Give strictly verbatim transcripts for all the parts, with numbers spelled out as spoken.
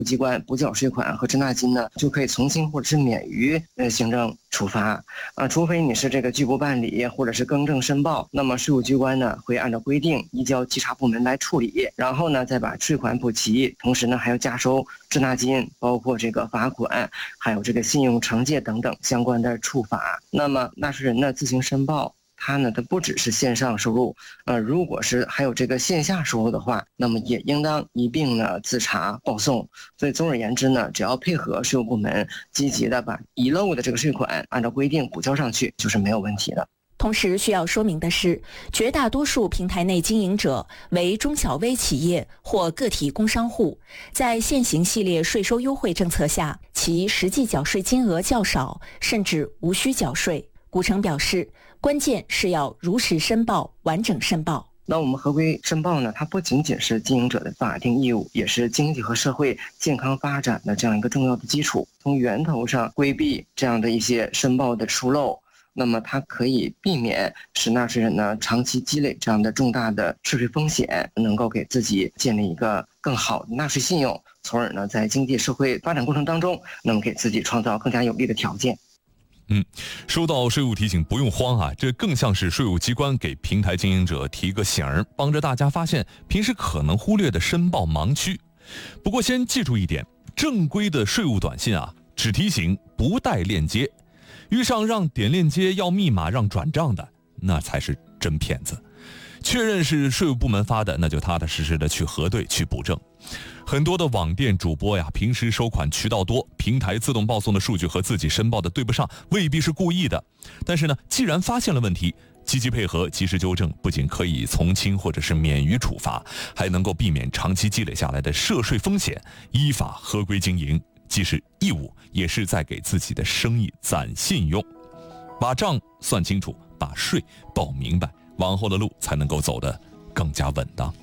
机关补缴税款和滞纳金呢，就可以从轻或者是免于呃行政处罚啊，除非你是这个拒不办理或者是更正申报，那么税务机关呢会按照规定移交稽查部门来处理，然后呢再把税款补齐，同时呢还要加收滞纳金，包括这个罚款，还有这个信用惩戒等等相关的处罚。那么纳税人呢自行申报，它呢，它不只是线上收入，呃，如果是还有这个线下收入的话，那么也应当一并呢自查报送。所以总而言之呢，只要配合税务部门积极的把遗漏的这个税款按照规定补交上去，就是没有问题的。 同时需要说明的是，绝大多数平台内经营者为中小微企业或个体工商户，在现行系列税收优惠政策下，其实际缴税金额较少，甚至无需缴税。古城表示，关键是要如实申报、完整申报。 那我们合规申报呢，它不仅仅是经营者的法定义务，也是经济和社会健康发展的这样一个重要的基础。从源头上规避这样的一些申报的疏漏，那么它可以避免使纳税人呢长期积累这样的重大的税税风险，能够给自己建立一个更好的纳税信用，从而呢在经济社会发展过程当中，能给自己创造更加有利的条件。 嗯，收到税务提醒不用慌啊，这更像是税务机关给平台经营者提个醒儿，帮着大家发现平时可能忽略的申报盲区。不过先记住一点，正规的税务短信啊，只提醒不带链接，遇上让点链接要密码让转账的，那才是真骗子。确认是税务部门发的，那就踏踏实实的去核对去补正。很多的网店主播呀，平时收款渠道多，平台自动报送的数据和自己申报的对不上，未必是故意的。但是呢，既然发现了问题，积极配合及时纠正，不仅可以从轻或者是免于处罚，还能够避免长期积累下来的涉税风险，依法合规经营，既是义务，也是在给自己的生意攒信用。把账算清楚，把税报明白，往后的路才能够走得更加稳当。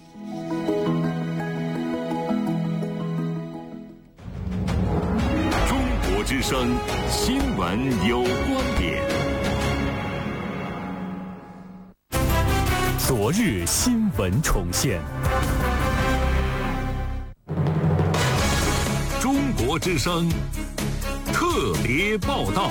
中国之声新闻有观点。 昨日新闻重现。 中国之声特别报道。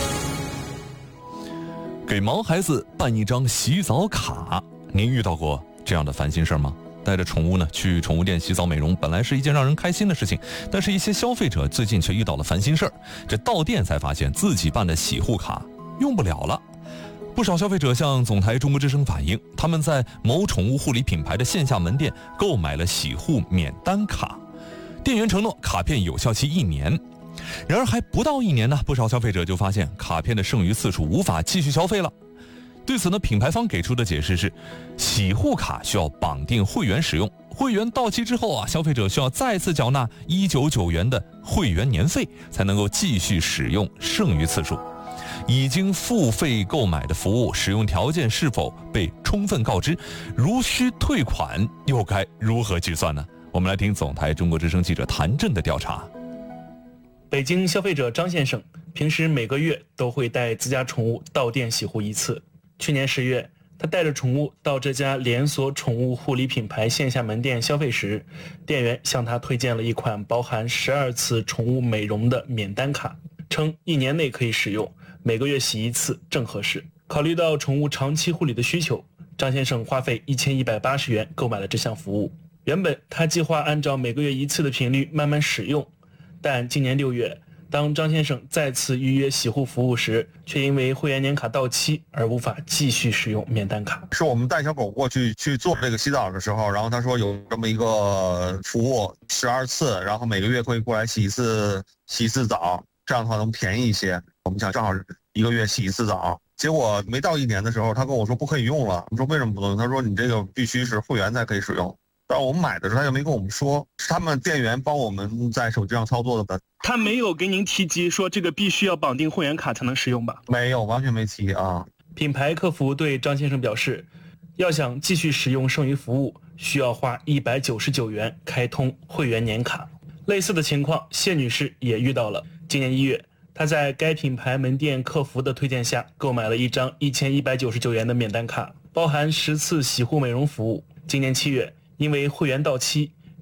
给毛孩子办一张洗澡卡，您遇到过这样的烦心事儿吗？带着宠物呢去宠物店洗澡美容，本来是一件让人开心的事情，但是一些消费者最近却遇到了烦心事儿。这到店才发现自己办的洗护卡用不了了。不少消费者向总台中国之声反映，他们在某宠物护理品牌的线下门店购买了洗护免单卡，店员承诺卡片有效期一年。然而还不到一年呢，不少消费者就发现卡片的剩余次数无法继续消费了。对此呢，品牌方给出的解释是，洗护卡需要绑定会员使用，会员到期之后啊，消费者需要再次缴纳一百九十九元的会员年费，才能够继续使用剩余次数。已经付费购买的服务使用条件是否被充分告知？如需退款，又该如何计算呢？我们来听总台中国之声记者谭震的调查。 北京消费者张先生平时每个月都会带自家宠物到店洗护一次。去年十月，他带着宠物到这家连锁宠物护理品牌线下门店消费时，店员向他推荐了一款包含十二次宠物美容的免单卡，称一年内可以使用，每个月洗一次正合适。考虑到宠物长期护理的需求，张先生花费一千一百八十元购买了这项服务。原本他计划按照每个月一次的频率慢慢使用，但今年六月，当张先生再次预约洗护服务时，却因为会员年卡到期而无法继续使用免单卡。 是我们带小狗过去去做这个洗澡的时候，然后他说有这么一个服务十二次，然后每个月可以过来洗一次洗一次澡，这样的话能便宜一些。我们想正好一个月洗一次澡，结果没到一年的时候，他跟我说不可以用了。我们说为什么不能用？他说你这个必须是会员才可以使用。但我们买的时候他又没跟我们说，是他们店员帮我们在手机上操作的。 他没有给您提及说这个必须要绑定会员卡才能使用吧？ 没有，完全没提啊。 品牌客服对张先生表示，要想继续使用剩余服务，需要花一百九十九元开通会员年卡。类似的情况，谢女士也遇到了。今年一月，她在该品牌门店客服的推荐下，购买了一张一千一百九十九元的免单卡，包含十次洗护美容服务。今年七月，因为会员到期，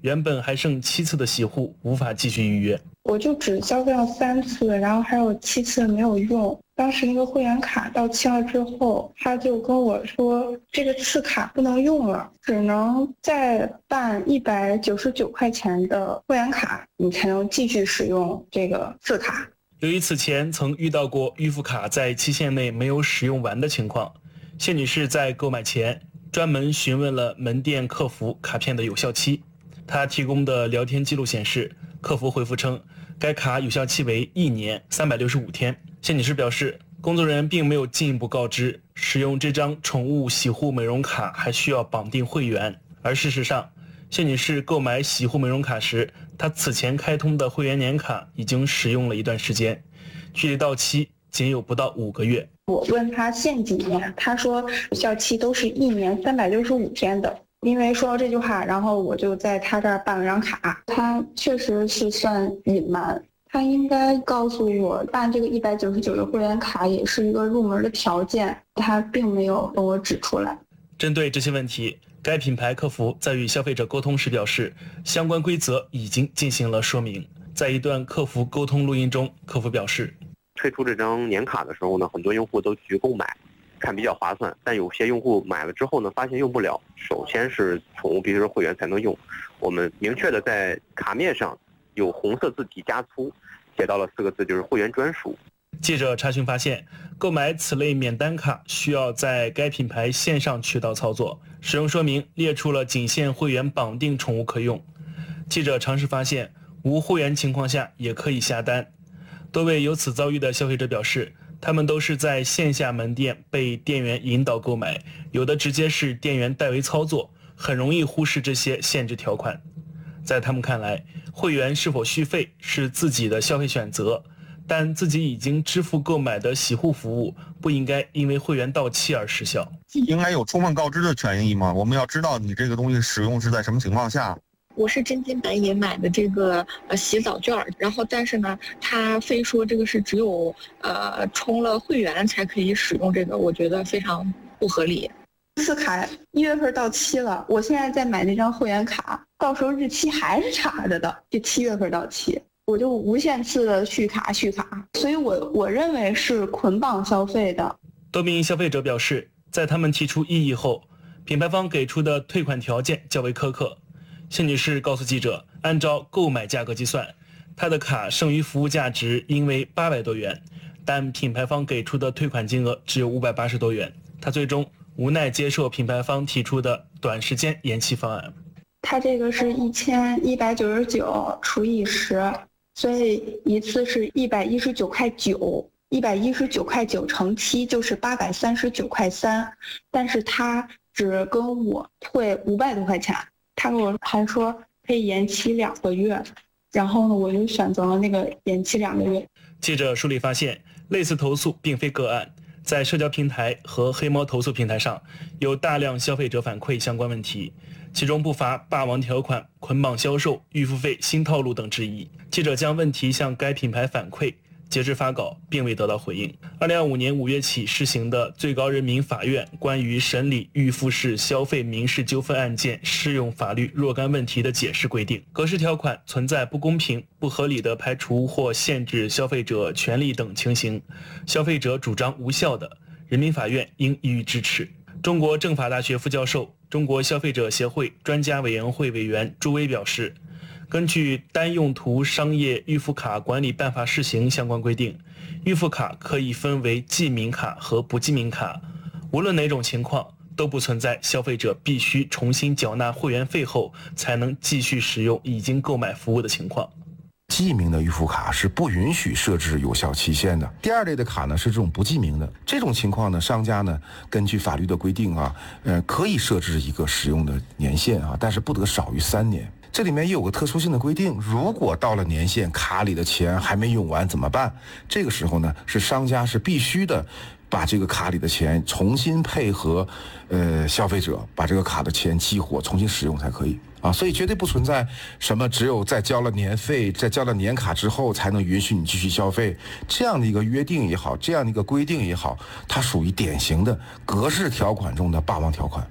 原本还剩七次的洗护无法继续预约。 我就只消费了三次，然后还有七次没有用。当时那个会员卡到期了之后，他就跟我说这个次卡不能用了，只能再办一百九十九块钱的会员卡，你才能继续使用这个次卡。 由于此前曾遇到过预付卡在期限内没有使用完的情况，谢女士在购买前专门询问了门店客服卡片的有效期。她提供的聊天记录显示，客服回复称该卡有效期为一年三百六十五天。谢女士表示，工作人员并没有进一步告知使用这张宠物洗护美容卡还需要绑定会员，而事实上谢女士购买洗护美容卡时，她此前开通的会员年卡已经使用了一段时间，距离到期仅有不到五个月。 我问他限几年，他说有效期都是一年三百六十五天的。因为说到这句话，然后我就在他这儿办了张卡。他确实是算隐瞒，他应该告诉我办这个一百九十九的会员卡也是一个入门的条件，他并没有跟我指出来。 针对这些问题，该品牌客服在与消费者沟通时表示，相关规则已经进行了说明。在一段客服沟通录音中，客服表示， 推出这张年卡的时候呢，很多用户都去购买，看比较划算，但有些用户买了之后呢，发现用不了。首先是宠物必须是会员才能用，我们明确的在卡面上有红色字体加粗写到了四个字，就是会员专属。 记者查询发现，购买此类免单卡需要在该品牌线上渠道操作，使用说明列出了仅限会员绑定宠物可用。记者尝试发现，无会员情况下也可以下单。多位有此遭遇的消费者表示，他们都是在线下门店被店员引导购买，有的直接是店员代为操作，很容易忽视这些限制条款。在他们看来，会员是否续费是自己的消费选择，但自己已经支付购买的洗护服务不应该因为会员到期而失效。 应该有充分告知的权益吗？我们要知道你这个东西使用是在什么情况下。 我是真金白银买的这个呃洗澡券，然后但是呢，他非说这个是只有呃充了会员才可以使用这个，我觉得非常不合理。 次卡一月份到期了，我现在在买那张会员卡，到时候日期还是查着的，就七月份到期，我就无限次的续卡续卡，所以我我认为是捆绑消费的。 多名消费者表示，在他们提出异议后，品牌方给出的退款条件较为苛刻。谢女士告诉记者，按照购买价格计算，她的卡剩余服务价值应为八百多元，但品牌方给出的退款金额只有五百八十多元。她最终无奈接受品牌方提出的短时间延期方案。 它这个是一千一百九十九除以十，所以一次是一百一十九块九，一百一十九块九乘七就是八百三十九块三，但是他只跟我退五百多块钱。他跟我还说可以延期两个月，然后呢，我就选择了那个延期两个月。 记者梳理发现，类似投诉并非个案，在社交平台和黑猫投诉平台上，有大量消费者反馈相关问题，其中不乏霸王条款、捆绑销售、预付费新套路等质疑。记者将问题向该品牌反馈，截至发稿并未得到回应。二零二五年五月起施行的最高人民法院关于审理预付式消费民事纠纷案件适用法律若干问题的解释规定，格式条款存在不公平、不合理的排除或限制消费者权利等情形，消费者主张无效的，人民法院应予以支持。中国政法大学副教授、中国消费者协会专家委员会委员朱威表示，根据单用途商业预付卡管理办法试行相关规定，预付卡可以分为记名卡和不记名卡，无论哪种情况都不存在消费者必须重新缴纳会员费后才能继续使用已经购买服务的情况。 记名的预付卡是不允许设置有效期限的。第二类的卡呢是这种不记名的，这种情况呢，商家呢根据法律的规定啊，呃，可以设置一个使用的年限啊，但是不得少于三年。这里面也有个特殊性的规定，如果到了年限，卡里的钱还没用完怎么办？这个时候呢，是商家是必须的把这个卡里的钱重新配合呃消费者把这个卡的钱激活重新使用才可以啊，所以绝对不存在什么只有在交了年费在交了年卡之后才能允许你继续消费这样的一个约定也好，这样的一个规定也好，它属于典型的格式条款中的霸王条款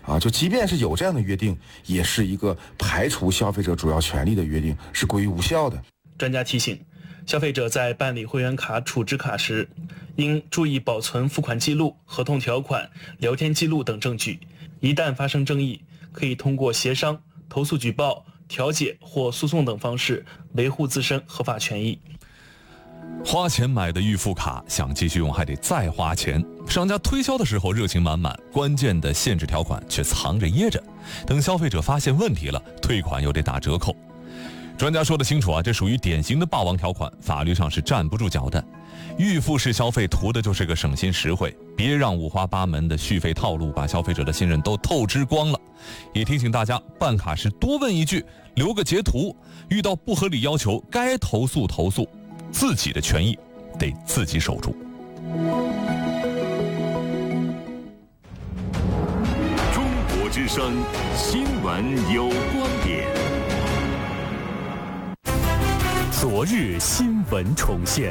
啊，就即便是有这样的约定，也是一个排除消费者主要权利的约定，是归于无效的。 专家提醒，消费者在办理会员卡储值卡时，应注意保存付款记录、合同条款、聊天记录等证据。一旦发生争议，可以通过协商、投诉举报、调解或诉讼等方式维护自身合法权益。 花钱买的预付卡，想继续用还得再花钱。商家推销的时候热情满满，关键的限制条款却藏着掖着，等消费者发现问题了，退款又得打折扣。专家说得清楚啊，这属于典型的霸王条款，法律上是站不住脚的。预付式消费图的就是个省心实惠，别让五花八门的续费套路把消费者的信任都透支光了。也提醒大家，办卡时多问一句，留个截图，遇到不合理要求该投诉投诉，自己的权益得自己守住。 中国之声新闻有观点。 昨日新闻重现，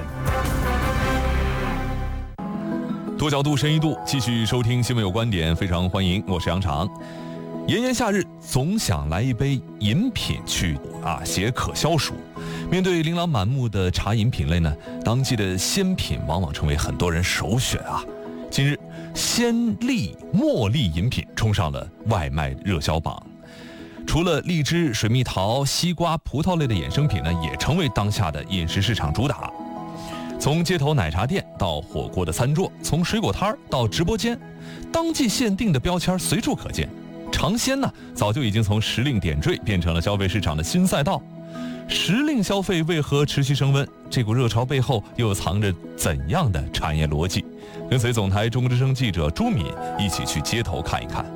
多角度深一度，继续收听新闻有观点，非常欢迎，我是杨常。炎炎夏日，总想来一杯饮品去啊解渴消暑。面对琳琅满目的茶饮品类呢，当季的鲜品往往成为很多人首选啊。近日，鲜荔茉莉饮品冲上了外卖热销榜。除了荔枝、水蜜桃、西瓜、葡萄类的衍生品呢，也成为当下的饮食市场主打。从街头奶茶店到火锅的餐桌，从水果摊到直播间，当季限定的标签随处可见。尝鲜呢，早就已经从时令点缀变成了消费市场的新赛道。时令消费为何持续升温？这股热潮背后又藏着怎样的产业逻辑？跟随总台中国之声记者朱敏一起去街头看一看。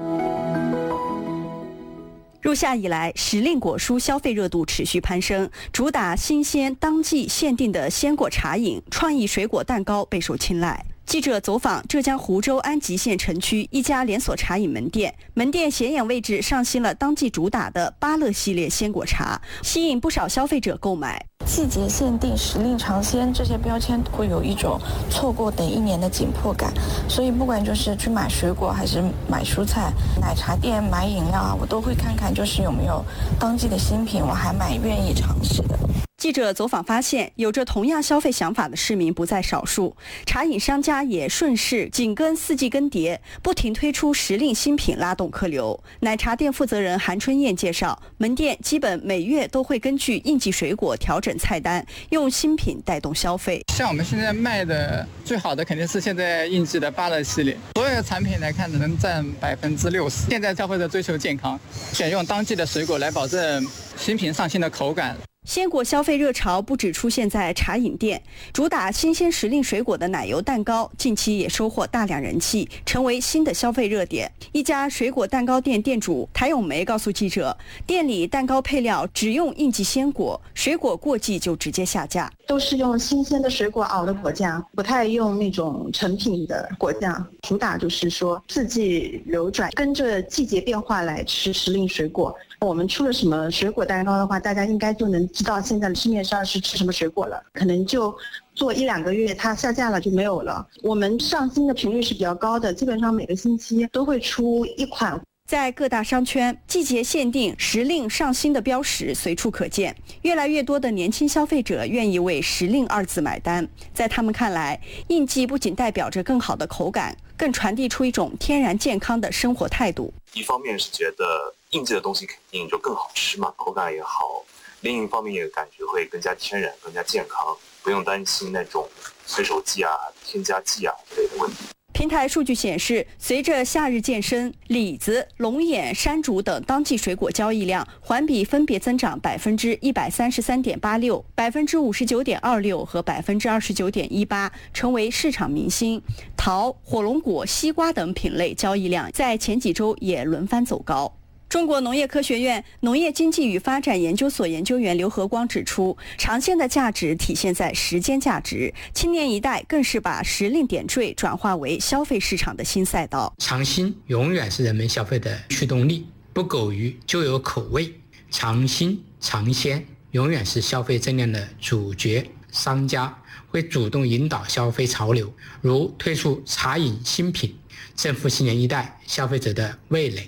入夏以来，时令果蔬消费热度持续攀升，主打新鲜当季限定的鲜果茶饮、创意水果蛋糕备受青睐。记者走访浙江湖州安吉县城区一家连锁茶饮门店，门店显眼位置上新了当季主打的芭乐系列鲜果茶，吸引不少消费者购买。 季节限定、时令尝鲜这些标签会有一种错过等一年的紧迫感，所以不管就是去买水果还是买蔬菜，奶茶店买饮料啊，我都会看看就是有没有当季的新品，我还蛮愿意尝试的。 记者走访发现，有着同样消费想法的市民不在少数，茶饮商家也顺势紧跟四季更迭，不停推出时令新品拉动客流。奶茶店负责人韩春燕介绍，门店基本每月都会根据应季水果调整菜单，用新品带动消费。 像我们现在卖的最好的肯定是现在应季的芭乐系列，所有的产品来看能占百分之六十。现在消费者追求健康，选用当季的水果来保证新品上新的口感。 鲜果消费热潮不只出现在茶饮店，主打新鲜时令水果的奶油蛋糕近期也收获大量人气，成为新的消费热点。一家水果蛋糕店店主谭咏梅告诉记者，店里蛋糕配料只用应季鲜果，水果过季就直接下架， 都是用新鲜的水果熬的果酱，不太用那种成品的果酱。主打就是说四季流转，跟着季节变化来吃时令水果。我们出了什么水果蛋糕的话，大家应该就能知道现在市面上是吃什么水果了，可能就做一两个月它下架了就没有了。我们上新的频率是比较高的，基本上每个星期都会出一款。 在各大商圈，季节限定、时令上新的标识随处可见，越来越多的年轻消费者愿意为时令二字买单。在他们看来，应季不仅代表着更好的口感，更传递出一种天然健康的生活态度。 一方面是觉得应季的东西肯定就更好吃嘛，口感也好；另一方面也感觉会更加天然、更加健康，不用担心那种催熟剂啊、添加剂啊之类的问题。 平台数据显示，随着夏日渐深，李子、龙眼、山竹等当季水果交易量环比分别增长百分之一百三十三点八六、百分之五十九点二六和百分之二十九点一八，成为市场明星。桃、火龙果、西瓜等品类交易量在前几周也轮番走高。中国农业科学院农业经济与发展研究所研究员刘和光指出，长线的价值体现在时间价值，青年一代更是把时令点缀转化为消费市场的新赛道。 尝新永远是人们消费的驱动力，不苟于就有口味，尝新尝鲜永远是消费增量的主角。商家会主动引导消费潮流，如推出茶饮新品，正负青年一代消费者的味蕾。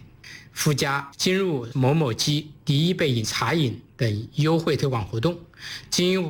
附加进入某某鸡第一杯饮茶饮等优惠推广活动，经